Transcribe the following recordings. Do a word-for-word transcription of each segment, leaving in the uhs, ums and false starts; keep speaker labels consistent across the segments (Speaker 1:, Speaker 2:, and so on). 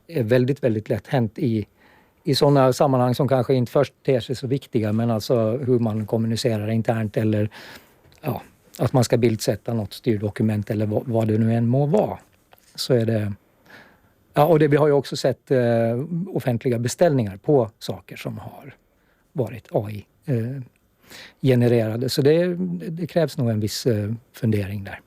Speaker 1: är väldigt, väldigt lätt hänt i, i sådana sammanhang som kanske inte först ter sig så viktiga, men alltså hur man kommunicerar internt eller ja, att man ska bildsätta något styrdokument eller vad, vad det nu än må vara. Så är det... Ja, och det, vi har ju också sett eh, offentliga beställningar på saker som har varit A I-genererade. Eh, så det, det krävs nog en viss eh, fundering där.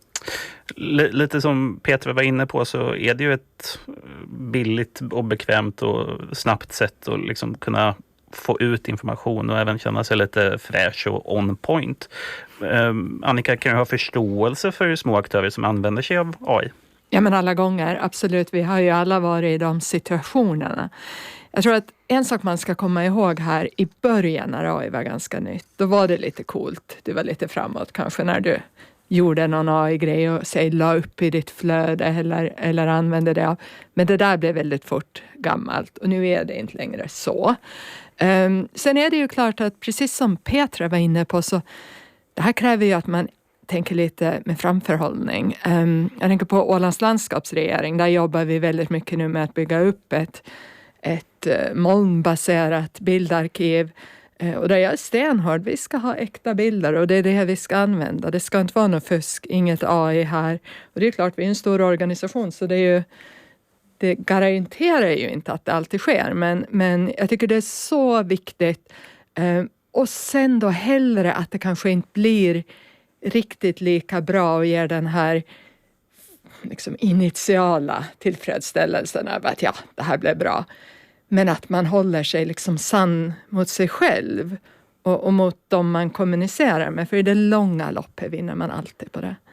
Speaker 2: L- lite som Peter var inne på så är det ju ett billigt och bekvämt och snabbt sätt att liksom kunna få ut information och även känna sig lite fräsch och on point. Eh, Annika, kan du ha förståelse för små aktörer som använder sig av A I?
Speaker 3: Ja, men alla gånger, absolut. Vi har ju alla varit i de situationerna. Jag tror att en sak man ska komma ihåg här i början när A I var ganska nytt, då var det lite coolt. Du var lite framåt kanske när du gjorde någon A I-grej och säg la upp i ditt flöde eller, eller använde det. Men det där blev väldigt fort gammalt och nu är det inte längre så. Um, sen är det ju klart att precis som Petra var inne på så det här kräver ju att man tänker lite med framförhållning. Um, jag tänker på Ålands landskapsregering. Där jobbar vi väldigt mycket nu med att bygga upp ett, ett uh, molnbaserat bildarkiv. Uh, och där jag är stenhård. Vi ska ha äkta bilder och det är det vi ska använda. Det ska inte vara något fusk, inget A I här. Och det är klart, vi är en stor organisation så det är ju det garanterar ju inte att det alltid sker. Men, men jag tycker det är så viktigt. Uh, och sen då hellre att det kanske inte blir riktigt lika bra och ger den här liksom initiala tillfredsställelsen över att ja, det här blev bra. Men att man håller sig liksom sann mot sig själv och, och mot dem man kommunicerar med. För i det långa loppet vinner man alltid på det.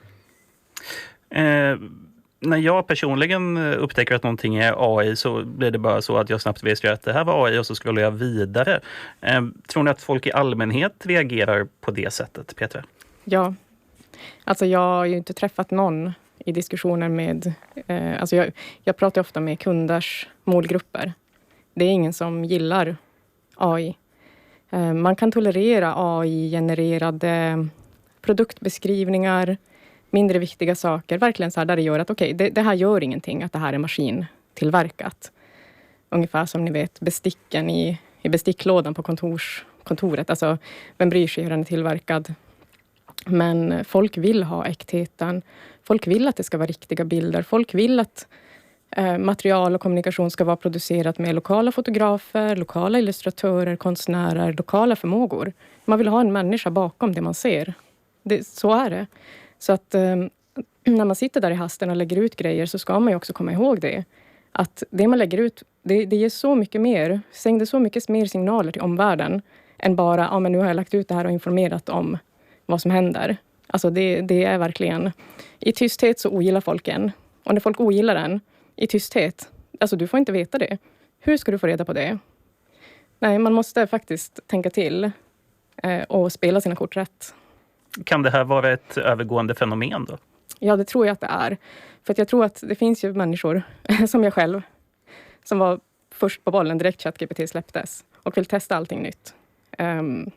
Speaker 2: Eh, när jag personligen upptäcker att någonting är A I så blir det bara så att jag snabbt vet att det här var A I och så scrollar jag vidare. Eh, tror ni att folk i allmänhet reagerar på det sättet, Petra?
Speaker 4: Ja, alltså jag har ju inte träffat någon i diskussioner med, eh, alltså jag, jag pratar ofta med kunders målgrupper. Det är ingen som gillar A I. Eh, man kan tolerera A I-genererade produktbeskrivningar, mindre viktiga saker. Verkligen så här där det gör att okej, okay, det, det här gör ingenting att det här är maskintillverkat. Ungefär som ni vet besticken i, i besticklådan på kontors, kontoret. Alltså vem bryr sig hur den är tillverkad? Men folk vill ha äktheten. Folk vill att det ska vara riktiga bilder. Folk vill att eh, material och kommunikation ska vara producerat med lokala fotografer, lokala illustratörer, konstnärer, lokala förmågor. Man vill ha en människa bakom det man ser. Det, så är det. Så att eh, när man sitter där i hasten och lägger ut grejer så ska man ju också komma ihåg det. Att det man lägger ut, det, det ger så mycket mer. Sänder så mycket mer signaler till omvärlden än bara, ja men nu har jag lagt ut det här och informerat om vad som händer. Alltså det, det är verkligen... I tysthet så ogillar folk en. Och när folk ogillar en i tysthet, alltså du får inte veta det. Hur ska du få reda på det? Nej, man måste faktiskt tänka till eh, och spela sina kort rätt.
Speaker 2: Kan det här vara ett övergående fenomen då?
Speaker 4: Ja, det tror jag att det är. För att jag tror att det finns ju människor, som jag själv, som var först på bollen direkt ChatGPT släpptes och vill testa allting nytt. Um,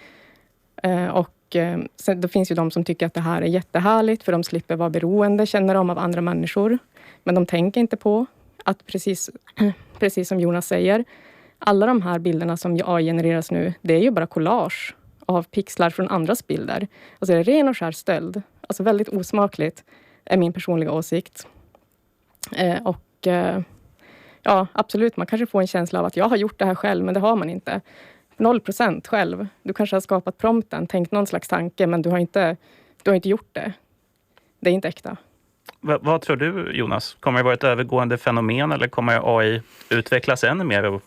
Speaker 4: uh, och sen, det finns ju de som tycker att det här är jättehärligt för de slipper vara beroende, känner de av andra människor. Men de tänker inte på att precis, precis som Jonas säger, alla de här bilderna som A I genereras nu, det är ju bara collage av pixlar från andras bilder. Alltså det är ren och skär stöld. Alltså väldigt osmakligt är min personliga åsikt. Eh, och eh, ja, absolut, man kanske får en känsla av att jag har gjort det här själv, men det har man inte. Noll procent själv. Du kanske har skapat prompten, tänkt någon slags tanke, men du har inte, du har inte gjort det. Det är inte äkta.
Speaker 2: V- vad tror du, Jonas? Kommer det vara ett övergående fenomen eller kommer A I utvecklas ännu mer?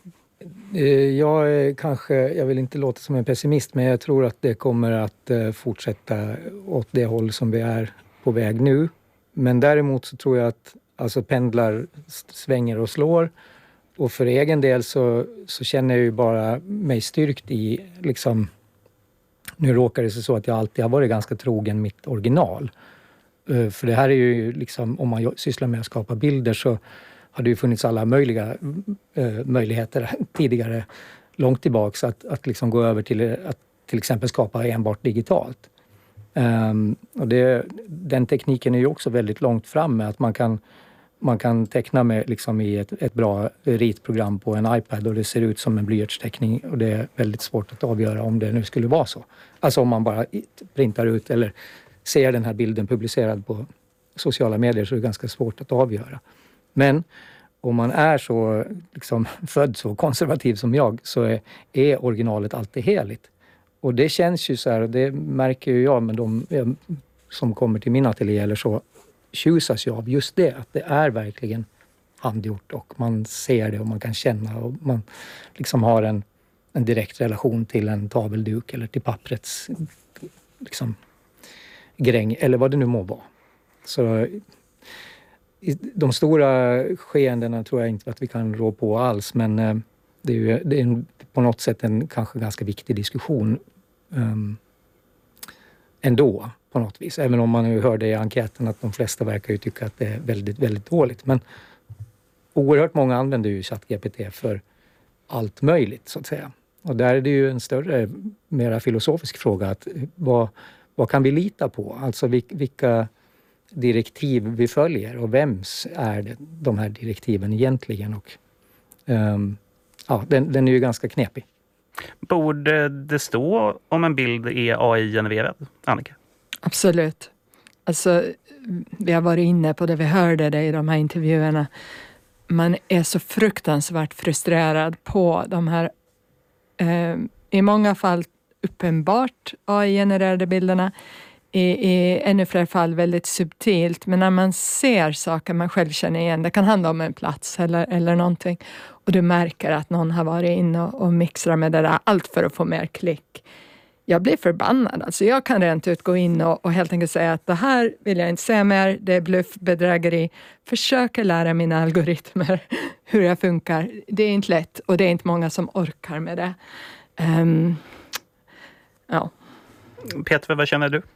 Speaker 1: Jag är kanske, jag vill inte låta som en pessimist, men jag tror att det kommer att fortsätta åt det håll som vi är på väg nu. Men däremot så tror jag att alltså pendlar svänger och slår. Och för egen del så, så känner jag ju bara mig styrkt i, liksom, nu råkar det sig så att jag alltid har varit ganska trogen mitt original. Uh, för det här är ju liksom, om man sysslar med att skapa bilder så har det ju funnits alla möjliga uh, möjligheter tidigare, långt tillbaks, att, att liksom gå över till att till exempel skapa enbart digitalt. Um, och det, den tekniken är ju också väldigt långt fram med att man kan man kan teckna med liksom i ett, ett bra ritprogram på en iPad och det ser ut som en blyertsteckning och det är väldigt svårt att avgöra om det nu skulle vara så. Alltså om man bara printar ut eller ser den här bilden publicerad på sociala medier så är det ganska svårt att avgöra. Men om man är så liksom, född så konservativ som jag så är, är originalet alltid heligt. Och det känns ju så här, och det märker ju jag med de som kommer till min ateljé eller så, tjusas ju av just det, att det är verkligen handgjort och man ser det och man kan känna och man liksom har en, en direkt relation till en tavelduk eller till papprets liksom, gräng eller vad det nu må vara. Så de stora skeendena tror jag inte att vi kan rå på alls, men det är ju det är en, på något sätt en kanske ganska viktig diskussion um, ändå på något vis. Även om man nu hörde i enkäten att de flesta verkar ju tycka att det är väldigt, väldigt dåligt. Men oerhört många använder ju ChatGPT för allt möjligt så att säga. Och där är det ju en större, mera filosofisk fråga att vad, vad kan vi lita på? Alltså vilka direktiv vi följer och vems är det, de här direktiven egentligen? Och, um, ja, den, den är ju ganska knepig.
Speaker 2: Borde det stå om en bild är A I-genererad, Annika?
Speaker 3: Absolut. Alltså, vi har varit inne på det, vi hörde det i de här intervjuerna. Man är så fruktansvärt frustrerad på de här, eh, i många fall uppenbart A I-genererade bilderna. I, I ännu fler fall väldigt subtilt. Men när man ser saker man själv känner igen, det kan handla om en plats eller, eller någonting. Och du märker att någon har varit inne och, och mixrat med det där, allt för att få mer klick. Jag blir förbannad. Alltså jag kan rent ut gå in och, och helt enkelt säga att det här vill jag inte se mer. Det är bluff, bedrägeri. Försöker lära mina algoritmer hur jag funkar. Det är inte lätt och det är inte många som orkar med det. Um, ja.
Speaker 2: Petra, vad känner du?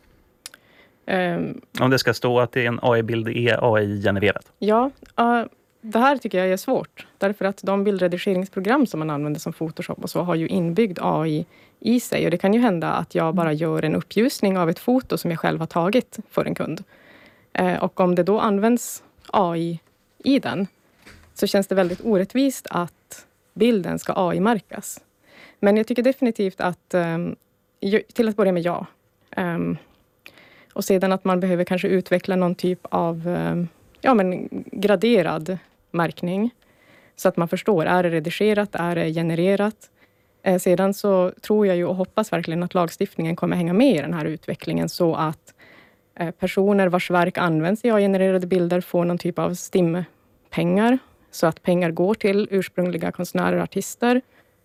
Speaker 4: Um,
Speaker 2: Om det ska stå att det är en A I-bild är A I-genererad.
Speaker 4: Ja, uh, det här tycker jag är svårt. Därför att de bildredigeringsprogram som man använder som Photoshop och så har ju inbyggd A I i sig. Och det kan ju hända att jag bara gör en uppljusning av ett foto som jag själv har tagit för en kund. Uh, och om det då används A I i den så känns det väldigt orättvist att bilden ska A I-märkas. Men jag tycker definitivt att, um, till att börja med ja. Um, Och sedan att man behöver kanske utveckla någon typ av ja, men graderad märkning. Så att man förstår, är det redigerat, är det genererat? Eh, sedan så tror jag ju och hoppas verkligen att lagstiftningen kommer hänga med i den här utvecklingen. Så att eh, personer vars verk används i A I-genererade bilder får någon typ av stimpengar. Så att pengar går till ursprungliga konstnärer och artister.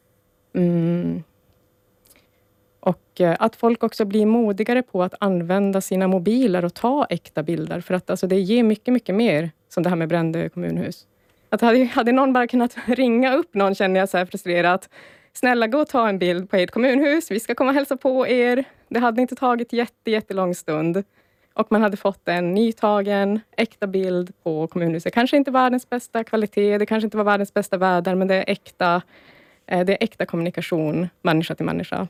Speaker 4: Mm. Och att folk också blir modigare på att använda sina mobiler och ta äkta bilder. För att alltså, det ger mycket, mycket mer som det här med Brändö kommunhus. Att hade, hade någon bara kunnat ringa upp någon, känner jag så här frustrerat. Snälla, gå och ta en bild på ert kommunhus. Vi ska komma och hälsa på er. Det hade inte tagit jätte, jättelång stund. Och man hade fått en nytagen, äkta bild på kommunhuset. Kanske inte världens bästa kvalitet. Det kanske inte var världens bästa väder. Men det är äkta, det är äkta kommunikation, människa till människa.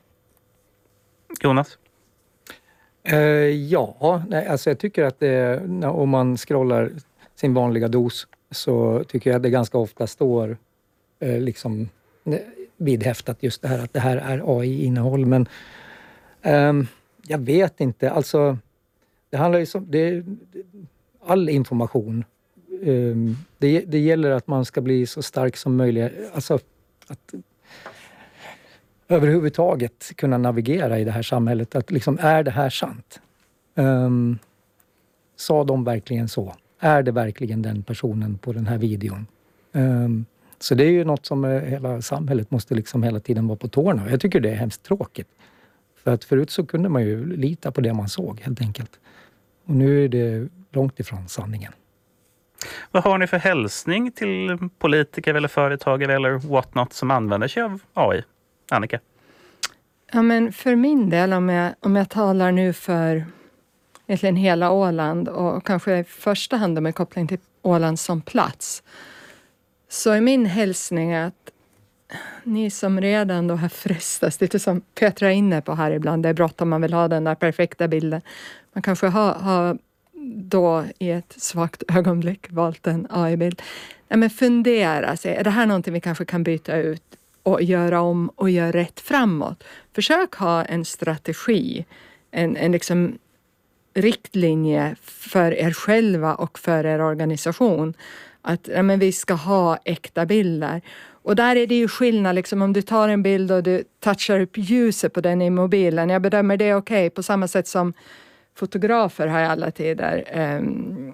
Speaker 2: Jonas?
Speaker 1: Uh, ja, nej, alltså jag tycker att det, om man scrollar sin vanliga dos så tycker jag att det ganska ofta står uh, liksom vidhäftat just det här att det här är A I-innehåll. Men um, jag vet inte, alltså det handlar ju om det, all information. Um, det, det gäller att man ska bli så stark som möjligt, alltså att överhuvudtaget kunna navigera i det här samhället. Att liksom, är det här sant? Um, sa de verkligen så? Är det verkligen den personen på den här videon? Um, så det är ju något som hela samhället måste liksom hela tiden vara på tårna. Jag tycker det är hemskt tråkigt. För att förut så kunde man ju lita på det man såg helt enkelt. Och nu är det långt ifrån sanningen.
Speaker 2: Vad har ni för hälsning till politiker eller företagare eller whatnot som använder sig av A I? Annika?
Speaker 3: Ja, men för min del, om jag, om jag talar nu för egentligen hela Åland och kanske i första hand med koppling till Åland som plats, så är min hälsning att ni som redan då har frestats, lite som Petra är inne på här ibland, det är bråttom, man vill ha den där perfekta bilden. Man kanske har, har då i ett svagt ögonblick valt en A I-bild. Ja, men fundera sig, är det här någonting vi kanske kan byta ut och göra om och göra rätt framåt? Försök ha en strategi, en, en liksom riktlinje för er själva och för er organisation. Att ja, men vi ska ha äkta bilder. Och där är det ju skillnad, liksom, om du tar en bild och du touchar upp ljuset på den i mobilen. Jag bedömer det okej, okay, på samma sätt som fotografer har i alla tider eh,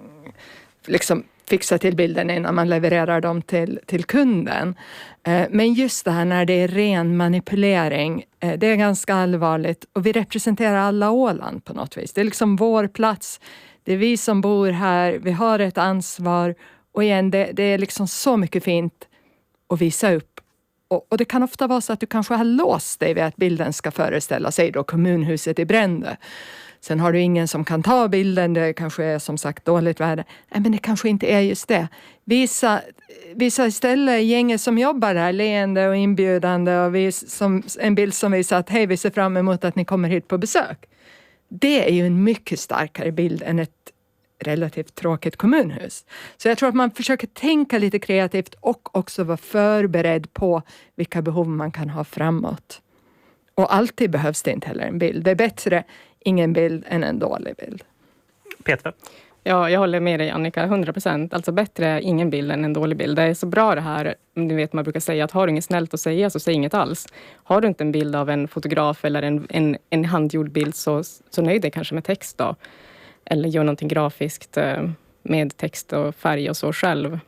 Speaker 3: liksom fixa till bilden innan man levererar dem till, till kunden. Eh, men just det här när det är ren manipulering, eh, det är ganska allvarligt. Och vi representerar alla Åland på något vis. Det är liksom vår plats. Det är vi som bor här. Vi har ett ansvar. Och igen, det, det är liksom så mycket fint att visa upp. Och, och det kan ofta vara så att du kanske har låst dig vid att bilden ska föreställa sig då kommunhuset i Brändö. Sen har du ingen som kan ta bilden, det kanske är som sagt dåligt värde. Nej, men det kanske inte är just det. Visa, visa istället gänget som jobbar där, leende och inbjudande, och vis, som, en bild som visar att hej, vi ser fram emot att ni kommer hit på besök. Det är ju en mycket starkare bild än ett relativt tråkigt kommunhus. Så jag tror att man försöker tänka lite kreativt och också vara förberedd på vilka behov man kan ha framåt. Och alltid behövs det inte heller en bild. Det är bättre ingen bild än en dålig bild.
Speaker 2: Petra?
Speaker 4: Ja, jag håller med dig Annika, hundra procent. Alltså bättre ingen bild än en dålig bild. Det är så bra det här, du vet man brukar säga att har du inget snällt att säga så säg inget alls. Har du inte en bild av en fotograf eller en, en, en handgjord bild så, så nöj dig kanske med text då. Eller gör någonting grafiskt med text och färg och så själv.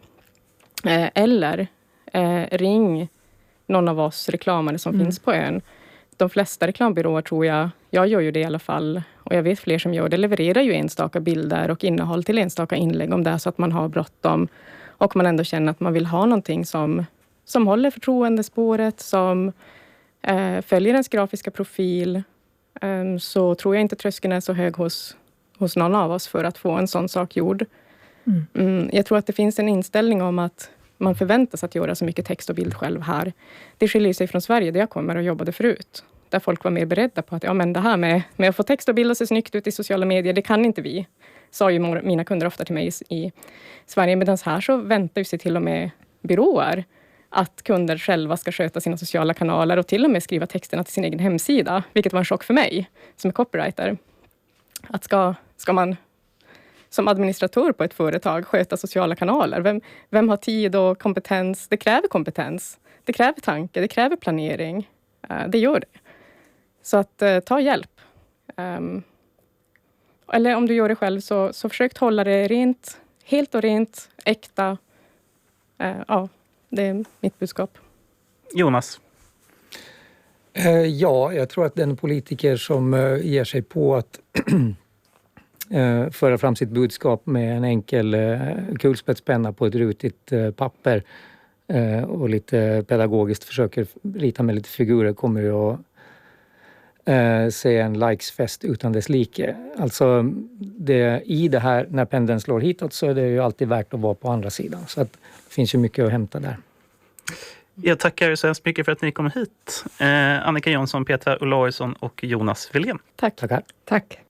Speaker 4: Eller eh, ring någon av oss reklamare som mm. finns på ön. De flesta reklambyråer tror jag, jag gör ju det i alla fall, och jag vet fler som gör det, levererar ju enstaka bilder och innehåll till enstaka inlägg om det är så att man har bråttom och man ändå känner att man vill ha någonting som, som håller förtroendespåret, som eh, följer ens grafiska profil, eh, så tror jag inte tröskeln är så hög hos, hos någon av oss för att få en sån sak gjord. Mm. Mm, jag tror att det finns en inställning om att man förväntas att göra så mycket text och bild själv här. Det skiljer sig från Sverige där jag kommer och jobbade förut. Där folk var mer beredda på att ja, men det här med, med att få text och bild och se snyggt ut i sociala medier, det kan inte vi. Sa ju mina kunder ofta till mig i, i Sverige. Medan här så väntar ju sig till och med byråer att kunder själva ska sköta sina sociala kanaler och till och med skriva texterna till sin egen hemsida. Vilket var en chock för mig som är copywriter. Att ska, ska man som administratör på ett företag sköta sociala kanaler? Vem, vem har tid och kompetens? Det kräver kompetens. Det kräver tanke, det kräver planering. Uh, det gör det. Så att uh, ta hjälp. Um, eller om du gör det själv så, så försök hålla det rent, helt och rent, äkta. Uh, ja, det är mitt budskap.
Speaker 2: Jonas?
Speaker 1: Uh, ja, jag tror att den politiker som uh, ger sig på att uh, föra fram sitt budskap med en enkel uh, kulspetspenna på ett rutigt uh, papper uh, och lite pedagogiskt försöker rita med lite figurer kommer ju att uh, se en likesfest utan dess like. Alltså det, i det här, när pendeln slår hitåt så är det ju alltid värt att vara på andra sidan. Så att det finns ju mycket att hämta där.
Speaker 2: Jag tackar så hemskt mycket för att ni kom hit. Eh, Annika Jonsson, Petra Olausson och Jonas Wilén.
Speaker 4: Tack.
Speaker 1: Tackar.
Speaker 3: Tack.